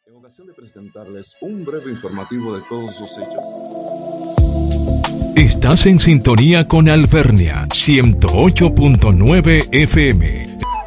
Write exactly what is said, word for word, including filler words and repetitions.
En ocasión de presentarles un breve informativo de todos los hechos. Estás en sintonía con Alvernia ciento ocho punto nueve F M.